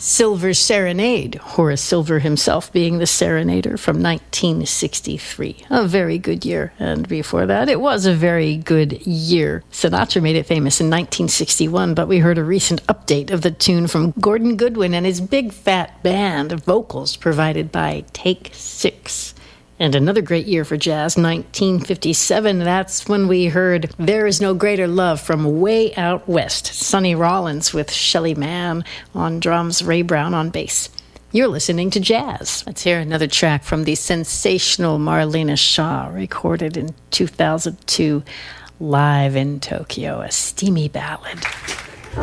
Silver's Serenade, Horace Silver himself being the serenader, from 1963. A very good year. And before that, it was a very good year. Sinatra made it famous in 1961, but we heard a recent update of the tune from Gordon Goodwin and his Big Fat Band, vocals provided by Take Six. And another great year for jazz, 1957. That's when we heard There Is No Greater Love from Way Out West. Sonny Rollins with Shelly Manne on drums, Ray Brown on bass. You're listening to jazz. Let's hear another track from the sensational Marlena Shaw, recorded in 2002 live in Tokyo, a steamy ballad.